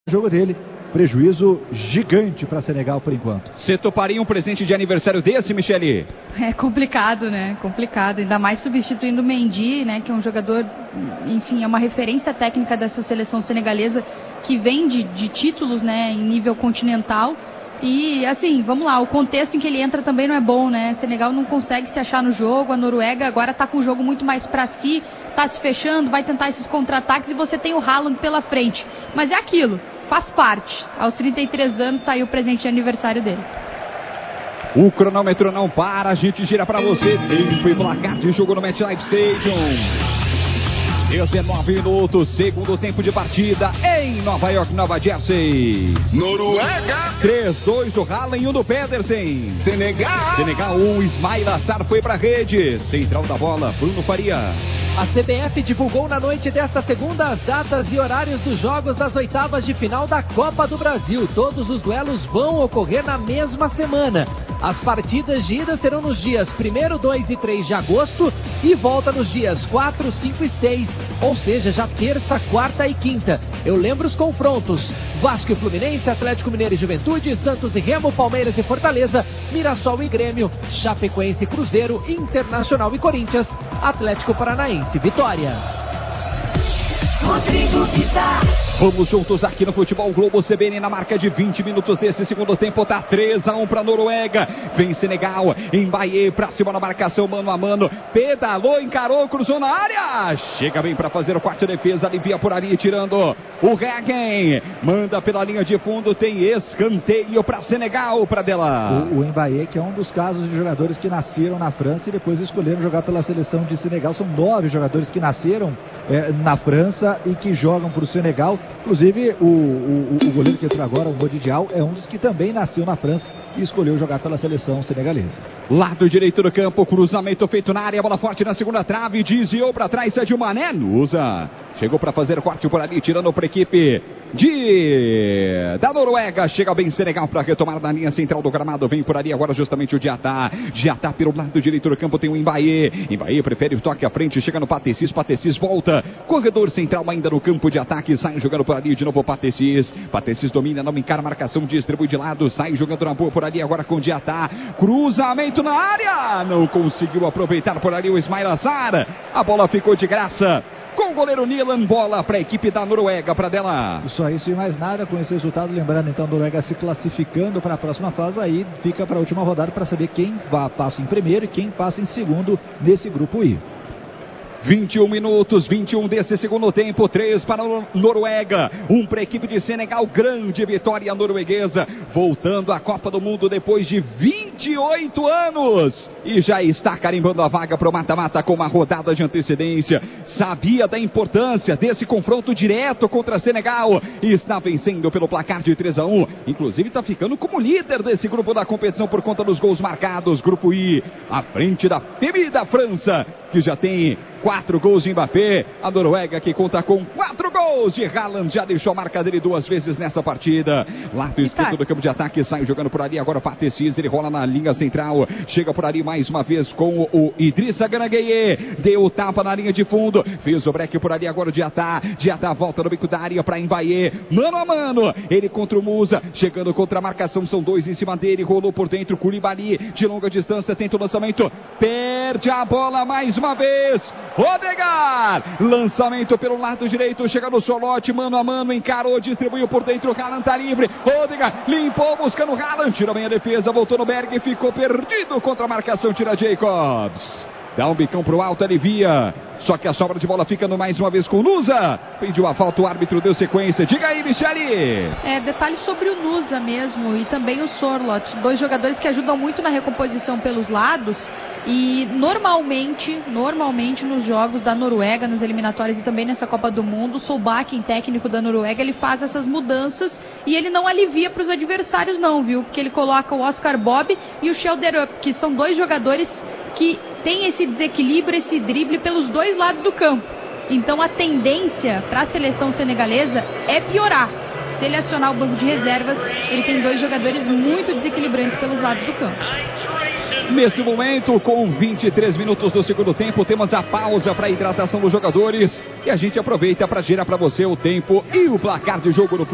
jogo dele. Prejuízo gigante para Senegal por enquanto. Você toparia um presente de aniversário desse, Michele? É complicado, né? Complicado. Ainda mais substituindo o Mendy, né? Que é um jogador, enfim, é uma referência técnica dessa seleção senegalesa que vem de títulos, né? Em nível continental. E, assim, vamos lá, o contexto em que ele entra também não é bom, né? Senegal não consegue se achar no jogo, a Noruega agora tá com o jogo muito mais para si, tá se fechando, vai tentar esses contra-ataques e você tem o Haaland pela frente. Mas é aquilo. Faz parte. Aos 33 anos saiu o presente de aniversário dele. O cronômetro não para, a gente gira para você. Tempo e placar de jogo no MetLife Stadium. 19 minutos, segundo tempo de partida em Nova York, Nova Jersey. Noruega 3-2 do Haaland e 1 do Pedersen. Senegal 1, Ismail Assar foi para a rede. Central da bola, Bruno Faria. A CBF divulgou na noite desta segunda as datas e horários dos jogos das oitavas de final da Copa do Brasil. Todos os duelos vão ocorrer na mesma semana. As partidas de ida serão nos dias 1º, 2 e 3 de agosto e volta nos dias 4, 5 e 6, ou seja, já terça, quarta e quinta. Eu lembro os confrontos: Vasco e Fluminense, Atlético Mineiro e Juventude, Santos e Remo, Palmeiras e Fortaleza, Mirassol e Grêmio, Chapecoense e Cruzeiro, Internacional e Corinthians, Atlético Paranaense e Vitória. Rodrigo Vitar. Vamos juntos aqui no Futebol Globo CBN na marca de 20 minutos desse segundo tempo. Tá 3-1 para Noruega. Vem Senegal, Mbaye pra cima na marcação, mano a mano. Pedalou, encarou, cruzou na área. Chega bem para fazer o quarto de defesa, alivia por ali, tirando o Regen. Manda pela linha de fundo, tem escanteio para Senegal, para dela. O Mbaye, que é um dos casos de jogadores que nasceram na França e depois escolheram jogar pela seleção de Senegal. São 9 jogadores que nasceram na França e que jogam para o Senegal. Inclusive o goleiro que entrou agora, o Modidial, é um dos que também nasceu na França e escolheu jogar pela seleção senegalesa. Lado direito do campo, cruzamento feito na área, bola forte na segunda trave, desviou para trás, Sadio Mané, usa. Chegou para fazer o corte por ali, tirando para a equipe da Noruega. Chega bem Senegal para retomar na linha central do gramado. Vem por ali agora justamente o Diatá. Diatá pelo lado direito do campo tem o Mbaye. Mbaye prefere o toque à frente, chega no Patecis. Patecis volta. Corredor central ainda no campo de ataque. Sai jogando por ali de novo o Patecis. Patecis domina, não encara a marcação, distribui de lado. Sai jogando na boa por ali agora com o Diatá. Cruzamento na área. Não conseguiu aproveitar por ali o Ismail Assar. A bola ficou de graça com o goleiro Nilan. Bola para a equipe da Noruega, para dela. Só isso e mais nada com esse resultado. Lembrando então a Noruega se classificando para a próxima fase. Aí fica para a última rodada para saber quem passa em primeiro e quem passa em segundo nesse grupo I. 21 minutos, 21 desse segundo tempo, 3 para a Noruega, 1 para a equipe de Senegal. Grande vitória norueguesa, voltando à Copa do Mundo depois de 28 anos e já está carimbando a vaga para o mata-mata com uma rodada de antecedência. Sabia da importância desse confronto direto contra Senegal e está vencendo pelo placar de 3-1, inclusive está ficando como líder desse grupo da competição por conta dos gols marcados. Grupo I, à frente da temida França, que já tem 4 gols de Mbappé. A Noruega, que conta com 4 gols de Haaland, já deixou a marca dele 2 vezes nessa partida. Lado esquerdo do campo de ataque, sai jogando por ali agora o Patecis, ele rola na linha central, chega por ali mais uma vez com o Idrissa Gana Gueye, deu o tapa na linha de fundo, fez o break por ali agora o Diatá. Diatá volta no bico da área para Mbaye, mano a mano, ele contra o Musa, chegando contra a marcação, são 2 em cima dele, rolou por dentro, Koulibaly de longa distância, tenta o lançamento, perde a bola mais uma vez. Odegaard, lançamento pelo lado direito, chega no Solote, mano a mano, encarou, distribuiu por dentro, Haaland tá livre, Odegaard limpou, buscando Haaland, tira bem a defesa, voltou no Berg, ficou perdido contra a marcação, tira Jacobs. Dá um bicão pro alto, alivia. Só que a sobra de bola fica mais uma vez com o Nusa. Pediu a falta, o árbitro deu sequência. Diga aí, Michele. Detalhe sobre o Nusa mesmo e também o Sorloth. 2 jogadores que ajudam muito na recomposição pelos lados. E normalmente nos jogos da Noruega, nos eliminatórios e também nessa Copa do Mundo, o Solbakken, técnico da Noruega, ele faz essas mudanças e ele não alivia para os adversários não, viu? Porque ele coloca o Oscar Bob e o Schelderup, que são 2 jogadores que tem esse desequilíbrio, esse drible pelos 2 lados do campo. Então a tendência para a seleção senegalesa é piorar. Se ele acionar o banco de reservas, ele tem 2 jogadores muito desequilibrantes pelos lados do campo. Nesse momento, com 23 minutos do segundo tempo, temos a pausa para a hidratação dos jogadores e a gente aproveita para girar para você o tempo e o placar de jogo no